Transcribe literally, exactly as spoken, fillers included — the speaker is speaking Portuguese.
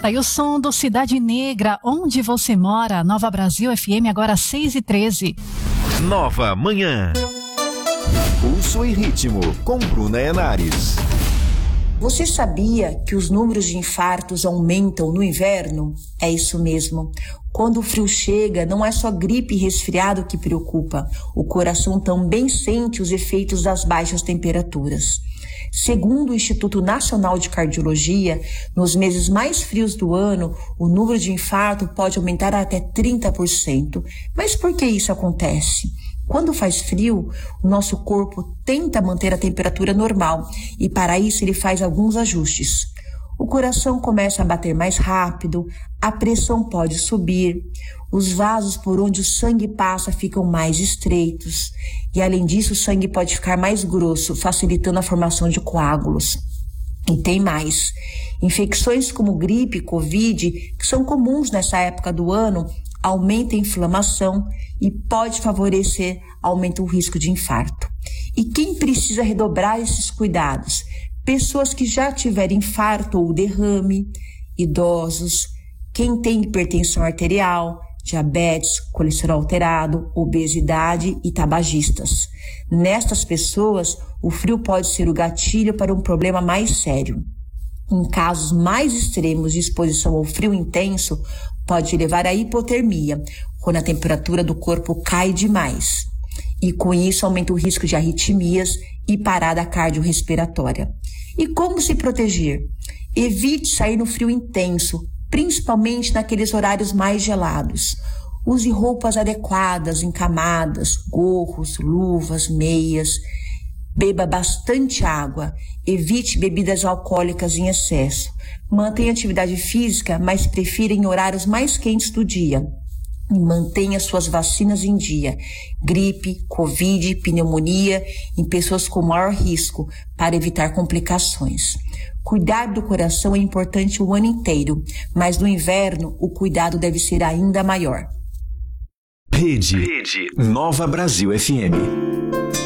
Tá aí o som do Cidade Negra, onde você mora. Nova Brasil F M, agora seis e treze. Nova Manhã. Pulso e ritmo, com Bruna Henares. Você sabia que os números de infartos aumentam no inverno? É isso mesmo. Quando o frio chega, não é só gripe e resfriado que preocupa. O coração também sente os efeitos das baixas temperaturas. Segundo o Instituto Nacional de Cardiologia, nos meses mais frios do ano, o número de infarto pode aumentar até trinta por cento. Mas por que isso acontece? Quando faz frio, o nosso corpo tenta manter a temperatura normal e para isso ele faz alguns ajustes. O coração começa a bater mais rápido, a pressão pode subir, os vasos por onde o sangue passa ficam mais estreitos e além disso o sangue pode ficar mais grosso, facilitando a formação de coágulos. E tem mais, infecções como gripe e covid, que são comuns nessa época do ano, aumenta a inflamação e pode favorecer, aumenta o risco de infarto. E quem precisa redobrar esses cuidados? Pessoas que já tiveram infarto ou derrame, idosos, quem tem hipertensão arterial, diabetes, colesterol alterado, obesidade e tabagistas. Nestas pessoas, o frio pode ser o gatilho para um problema mais sério. Em casos mais extremos de exposição ao frio intenso, pode levar à hipotermia, quando a temperatura do corpo cai demais. E com isso aumenta o risco de arritmias e parada cardiorrespiratória. E como se proteger? Evite sair no frio intenso, principalmente naqueles horários mais gelados. Use roupas adequadas, encamadas, gorros, luvas, meias. Beba bastante água. Evite bebidas alcoólicas em excesso. Mantenha atividade física, mas prefira em horários mais quentes do dia. E mantenha suas vacinas em dia. Gripe, covid, pneumonia em pessoas com maior risco para evitar complicações. Cuidar do coração é importante o ano inteiro, mas no inverno o cuidado deve ser ainda maior. Rede, Rede Nova Brasil F M.